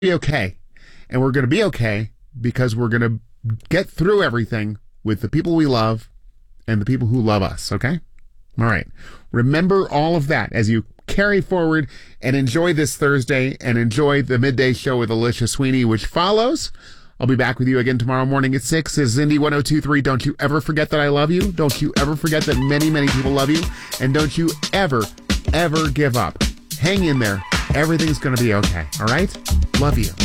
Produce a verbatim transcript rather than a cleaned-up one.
be okay. And we're going to be okay because we're going to get through everything with the people we love and the people who love us, okay? All right. Remember all of that as you carry forward and enjoy this Thursday and enjoy the midday show with Alicia Sweeney, which follows. I'll be back with you again tomorrow morning at six. This is Indy one oh two point three. Don't you ever forget that I love you. Don't you ever forget that many, many people love you. And don't you ever, ever give up. Hang in there. Everything's going to be okay. All right? Love you.